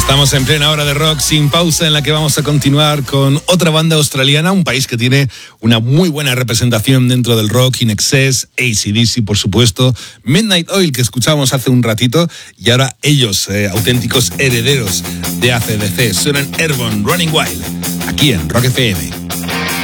Estamos en plena hora de rock sin pausa, en la que vamos a continuar con otra banda australiana, un país que tiene una muy buena representación dentro del rock: In Excess, AC/DC, por supuesto, Midnight Oil, que escuchábamos hace un ratito, y ahora ellos, auténticos herederos de AC/DC, suenan Airborne, Running Wild, aquí en Rock FM.